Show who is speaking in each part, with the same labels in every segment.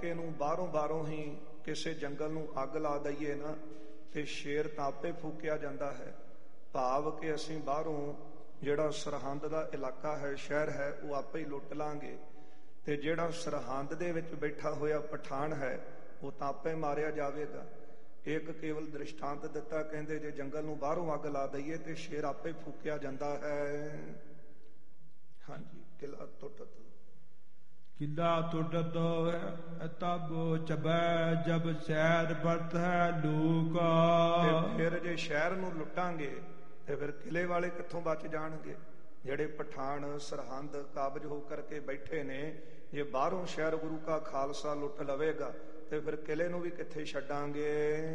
Speaker 1: ਇਹਨੂੰ ਬਾਹਰੋਂ ਹੀ ਕਿਸੇ ਜੰਗਲ ਨੂੰ ਅੱਗ ਲਾ ਦਈਏ ਨਾ ਤੇ ਸ਼ੇਰ ਤਾਂ ਆਪੇ ਫੂਕਿਆ ਜਾਂਦਾ ਹੈ। ਭਾਵ ਕਿ ਅਸੀਂ ਬਾਹਰੋਂ ਜਿਹੜਾ ਸਰਹੰਦ ਦਾ ਇਲਾਕਾ ਹੈ, ਸ਼ਹਿਰ ਹੈ, ਉਹ ਆਪੇ ਹੀ ਲੁੱਟ ਲਾਂਗੇ ਤੇ ਜਿਹੜਾ ਸਰਹੰਦ ਦੇ ਵਿੱਚ ਬੈਠਾ ਹੋਇਆ ਪਠਾਨ ਹੈ ਉਹ ਤਾਂ ਆਪੇ ਮਾਰਿਆ ਜਾਵੇਗਾ। ਇੱਕ ਕੇਵਲ ਦ੍ਰਿਸ਼ਟਾਂਤ ਦਿੱਤਾ, ਕਹਿੰਦੇ ਜੇ ਜੰਗਲ ਨੂੰ ਬਾਹਰੋਂ ਅੱਗ ਲਾ ਦਈਏ ਤੇ ਸ਼ੇਰ ਆਪੇ ਫੂਕਿਆ ਜਾਂਦਾ ਹੈ। ਹਾਂਜੀ, ਕਿਲਾ ਟੁੱਟਤ
Speaker 2: किला टुटत तब चबै जब शहर बरत है लूक।
Speaker 1: ਫਿਰ ਜੇ ਸ਼ਹਿਰ ਨੂੰ ਲੁੱਟਾਂਗੇ ਤੇ ਫਿਰ ਕਿਲੇ ਵਾਲੇ ਕਿੱਥੋਂ ਬਚ ਜਾਣਗੇ? ਜਿਹੜੇ ਪਠਾਨ ਸਰਹੰਦ ਕਾਬਜ ਹੋ ਕਰਕੇ ਬੈਠੇ ਨੇ, ਜੇ ਬਾਹਰੋਂ ਸ਼ਹਿਰ ਗੁਰੂ ਕਾ ਖਾਲਸਾ ਲੁੱਟ ਲਵੇਗਾ ਤੇ ਫਿਰ ਕਿਲੇ ਨੂੰ ਵੀ ਕਿੱਥੇ ਛੱਡਾਂਗੇ?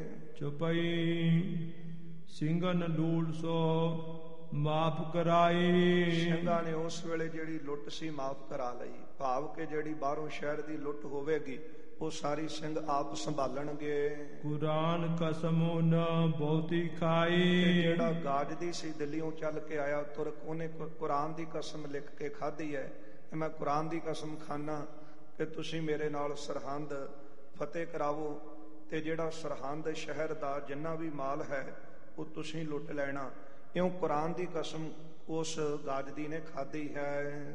Speaker 2: ਚੁਪਈ ਸਿੰਘਨ ਲੂਲ ਸੋ ਮਾਫ ਕਰਾਈ।
Speaker 1: ਸਿੰਘਾਂ ਨੇ ਉਸ ਵੇਲੇ ਜਿਹੜੀ ਲੁੱਟ ਸੀ ਮਾਫ ਕਰਾ ਲਈ। ਭਾਵ ਕਿ ਜਿਹੜੀ ਬਾਹਰੋਂ ਸ਼ਹਿਰ ਦੀ ਲੁੱਟ ਹੋਵੇਗੀ ਉਹ ਸਾਰੀ ਸਿੰਘ ਆਪ ਸੰਭਾਲਣਗੇ।
Speaker 2: ਕੁਰਾਨ ਕਸਮੋਂ ਨ ਬਹੁਤੀ ਖਾਈ।
Speaker 1: ਜਿਹੜਾ ਗਾਜਦੀ ਸੀ ਦਿੱਲੀੋਂ ਚੱਲ ਕੇ ਆਇਆ ਤੁਰਕ, ਉਹਨੇ ਕੁਰਾਨ ਦੀ ਕਸਮ ਲਿਖ ਕੇ ਖਾਧੀ ਹੈ ਕਿ ਮੈਂ ਕੁਰਾਨ ਦੀ ਕਸਮ ਖਾਨਾ ਕਿ ਤੁਸੀਂ ਮੇਰੇ ਨਾਲ ਸਰਹੰਦ ਫਤਿਹ ਕਰਾਵੋ ਤੇ ਜਿਹੜਾ ਸਰਹੰਦ ਸ਼ਹਿਰ ਦਾ ਜਿੰਨਾ ਵੀ ਮਾਲ ਹੈ ਉਹ ਤੁਸੀਂ ਲੁੱਟ ਲੈਣਾ। ਇਉਂ ਕੁਰਾਨ ਦੀ ਕਸਮ ਉਸ ਗਾਜਦੀ ਨੇ ਖਾਧੀ ਹੈ।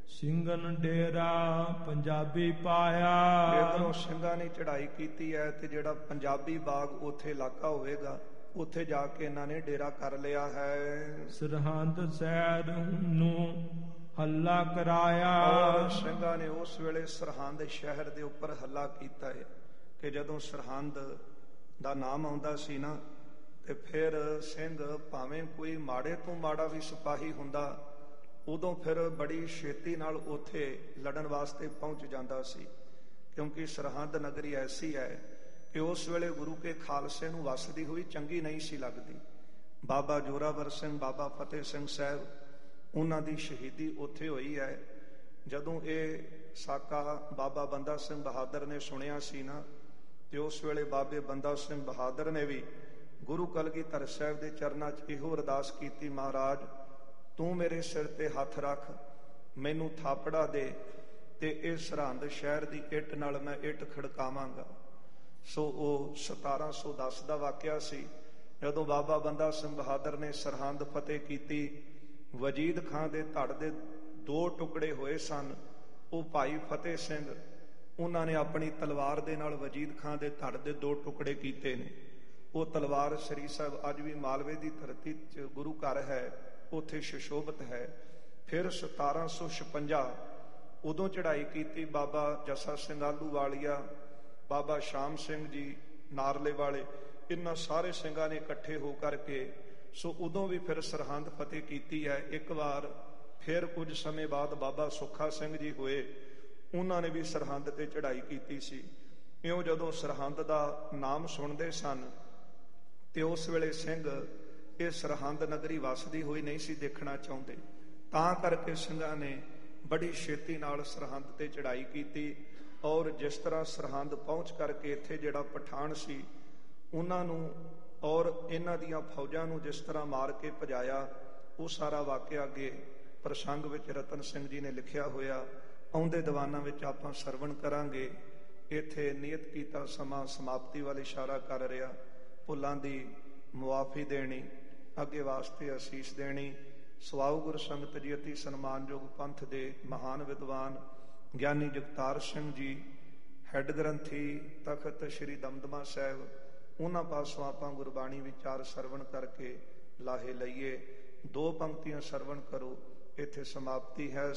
Speaker 2: ਸਿੰਘਨ ਡੇਰਾ ਪੰਜਾਬੀ ਪਾਇਆ।
Speaker 1: ਇਧਰੋਂ ਸਿੰਘਾਂ ਨੇ ਚੜ੍ਹਾਈ ਕੀਤੀ ਹੈ ਤੇ ਜਿਹੜਾ ਪੰਜਾਬੀ ਬਾਗ ਉੱਥੇ ਇਲਾਕਾ ਹੋਵੇਗਾ ਉੱਥੇ ਜਾ ਕੇ ਇਹਨਾਂ ਨੇ ਡੇਰਾ ਕਰ ਲਿਆ ਹੈ।
Speaker 2: ਸਰਹੰਦ ਸ਼ਹਿਰ ਨੂੰ ਹੱਲਾ ਕਰਾਇਆ।
Speaker 1: ਔਰ ਸਿੰਘਾਂ ਨੇ ਉਸ ਵੇਲੇ ਸਰਹੰਦ ਸ਼ਹਿਰ ਦੇ ਉੱਪਰ ਹੱਲਾ ਕੀਤਾ ਹੈ ਕਿ ਜਦੋਂ ਸਰਹੰਦ ਦਾ ਨਾਮ ਆਉਂਦਾ ਸੀ ਨਾ ਤੇ ਫਿਰ ਸਿੰਘ ਭਾਵੇਂ ਕੋਈ ਮਾੜੇ ਤੋਂ ਮਾੜਾ ਵੀ ਸਿਪਾਹੀ ਹੁੰਦਾ ਉਦੋਂ ਫਿਰ ਬੜੀ ਛੇਤੀ ਨਾਲ ਉੱਥੇ ਲੜਨ ਵਾਸਤੇ ਪਹੁੰਚ ਜਾਂਦਾ ਸੀ, ਕਿਉਂਕਿ ਸਰਹੰਦ ਨਗਰੀ ਐਸੀ ਹੈ ਕਿ ਉਸ ਵੇਲੇ ਗੁਰੂ ਕੇ ਖਾਲਸੇ ਨੂੰ ਵਸਦੀ ਹੋਈ ਚੰਗੀ ਨਹੀਂ ਸੀ ਲੱਗਦੀ। ਬਾਬਾ ਜੋਰਾਵਰ ਸਿੰਘ, ਬਾਬਾ ਫਤਿਹ ਸਿੰਘ ਸਾਹਿਬ, ਉਹਨਾਂ ਦੀ ਸ਼ਹੀਦੀ ਉੱਥੇ ਹੋਈ ਹੈ। ਜਦੋਂ ਇਹ ਸਾਕਾ ਬਾਬਾ ਬੰਦਾ ਸਿੰਘ ਬਹਾਦਰ ਨੇ ਸੁਣਿਆ ਸੀ ਨਾ ਤੇ ਉਸ ਵੇਲੇ ਬਾਬੇ ਬੰਦਾ ਸਿੰਘ ਬਹਾਦਰ ਨੇ ਵੀ ਗੁਰੂ ਕਲਗੀਧਰ ਸਾਹਿਬ ਦੇ ਚਰਨਾਂ 'ਚ ਇਹੋ ਅਰਦਾਸ ਕੀਤੀ, ਮਹਾਰਾਜ ਤੂੰ ਮੇਰੇ ਸਿਰ ਤੇ ਹੱਥ ਰੱਖ, ਮੈਨੂੰ ਥਾਪੜਾ ਦੇ ਤੇ ਇਹ ਸਰਹੰਦ ਸ਼ਹਿਰ ਦੀ ਇੱਟ ਨਾਲ ਮੈਂ ਇੱਟ ਖੜਕਾਵਾਂਗਾ। ਸੋ ਉਹ 1710 ਦਾ ਵਾਕਿਆ ਸੀ ਜਦੋਂ ਬਾਬਾ ਬੰਦਾ ਸਿੰਘ ਬਹਾਦਰ ਨੇ ਸਰਹੰਦ ਫਤਿਹ ਕੀਤੀ। ਵਜੀਦ ਖਾਂ ਦੇ ਧੜ ਦੇ 2 ਟੁਕੜੇ ਹੋਏ ਸਨ। ਉਹ ਭਾਈ ਫਤਿਹ ਸਿੰਘ, ਉਹਨਾਂ ਨੇ ਆਪਣੀ ਤਲਵਾਰ ਦੇ ਨਾਲ ਵਜੀਦ ਖਾਂ ਦੇ ਧੜ ਦੇ 2 ਟੁਕੜੇ ਕੀਤੇ ਨੇ। ਉਹ ਤਲਵਾਰ ਸ੍ਰੀ ਸਾਹਿਬ ਅੱਜ ਵੀ ਮਾਲਵੇ ਦੀ ਧਰਤੀ 'ਚ ਗੁਰੂ ਘਰ ਹੈ, ਉੱਥੇ ਸੁਸ਼ੋਭਿਤ ਹੈ। ਫਿਰ 1756 ਉਦੋਂ ਚੜ੍ਹਾਈ ਕੀਤੀ ਬਾਬਾ ਜੱਸਾ ਸਿੰਘ ਆਹਲੂਵਾਲੀਆ, ਬਾਬਾ ਸ਼ਾਮ ਸਿੰਘ ਜੀ ਨਾਰਲੇ ਵਾਲੇ, ਇਹਨਾਂ ਸਾਰੇ ਸਿੰਘਾਂ ਨੇ ਇਕੱਠੇ ਹੋ ਕਰਕੇ ਸੋ ਉਦੋਂ ਵੀ ਫਿਰ ਸਰਹੰਦ ਫਤਿਹ ਕੀਤੀ ਹੈ। ਇੱਕ ਵਾਰ ਫਿਰ ਕੁਝ ਸਮੇਂ ਬਾਅਦ ਬਾਬਾ ਸੁੱਖਾ ਸਿੰਘ ਜੀ ਹੋਏ, ਉਹਨਾਂ ਨੇ ਵੀ ਸਰਹੰਦ ਤੇ ਚੜ੍ਹਾਈ ਕੀਤੀ ਸੀ। ਇਉਂ ਜਦੋਂ ਸਰਹੰਦ ਦਾ ਨਾਮ ਸੁਣਦੇ ਸਨ ਤੇ ਉਸ ਵੇਲੇ ਸਿੰਘ ਇਹ ਸਰਹੰਦ ਨਗਰੀ ਵਸਦੀ ਹੋਈ ਨਹੀਂ ਸੀ ਦੇਖਣਾ ਚਾਹੁੰਦੇ, ਤਾਂ ਕਰਕੇ ਸਿੰਘਾਂ ਨੇ ਬੜੀ ਛੇਤੀ ਨਾਲ ਸਰਹੰਦ ਤੇ ਚੜ੍ਹਾਈ ਕੀਤੀ। ਔਰ ਜਿਸ ਤਰ੍ਹਾਂ ਸਰਹੰਦ ਪਹੁੰਚ ਕਰਕੇ ਇੱਥੇ ਜਿਹੜਾ ਪਠਾਨ ਸੀ ਉਹਨਾਂ ਨੂੰ ਔਰ ਇਹਨਾਂ ਦੀਆਂ ਫੌਜਾਂ ਨੂੰ ਜਿਸ ਤਰ੍ਹਾਂ ਮਾਰ ਕੇ ਭਜਾਇਆ, ਉਹ ਸਾਰਾ ਵਾਕਿਆ ਅੱਗੇ ਪ੍ਰਸੰਗ ਵਿੱਚ ਰਤਨ ਸਿੰਘ ਜੀ ਨੇ ਲਿਖਿਆ ਹੋਇਆ, ਆਉਂਦੇ ਦੀਵਾਨਾਂ ਵਿੱਚ ਆਪਾਂ ਸਰਵਣ ਕਰਾਂਗੇ। ਇੱਥੇ ਨਿਯਤ ਕੀਤਾ ਸਮਾਂ ਸਮਾਪਤੀ ਵੱਲ ਇਸ਼ਾਰਾ ਕਰ ਰਿਹਾ। ਭੁੱਲਾਂ ਦੀ ਮੁਆਫੀ ਦੇਣੀ, ਅੱਗੇ ਵਾਸਤੇ ਅਸੀਸ ਦੇਣੀ। ਸਵਾਉ ਗੁਰ ਸੰਗਤ ਜੀ ਅਤੀ ਸਨਮਾਨਯੋਗ ਪੰਥ ਦੇ ਮਹਾਨ ਵਿਦਵਾਨ ਗਿਆਨੀ ਜਗਤਾਰ ਸਿੰਘ ਜੀ, ਹੈੱਡ ਗ੍ਰੰਥੀ ਤਖਤ ਸ੍ਰੀ ਦਮਦਮਾ ਸਾਹਿਬ, ਉਹਨਾਂ ਪਾਸੋਂ ਆਪਾਂ ਗੁਰਬਾਣੀ ਵਿਚਾਰ ਸਰਵਣ ਕਰਕੇ ਲਾਹੇ ਲਈਏ। 2 ਪੰਕਤੀਆਂ ਸਰਵਣ ਕਰੋ। ਇੱਥੇ ਸਮਾਪਤੀ ਹੈ।